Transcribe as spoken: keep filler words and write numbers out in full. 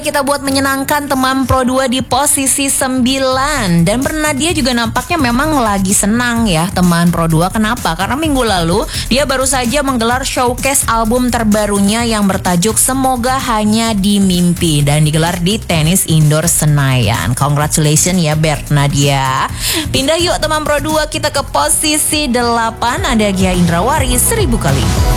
Kita buat menyenangkan teman Pro dua di posisi sembilan. Dan Bernadia juga nampaknya memang lagi senang ya teman Pro dua. Kenapa? Karena minggu lalu dia baru saja menggelar showcase album terbarunya yang bertajuk Semoga Hanya di Mimpi dan digelar di Tenis Indoor Senayan. Congratulations ya Bernadia. Pindah yuk teman Pro dua, kita ke posisi delapan. Ada Gia Indrawari, Seribu Kali.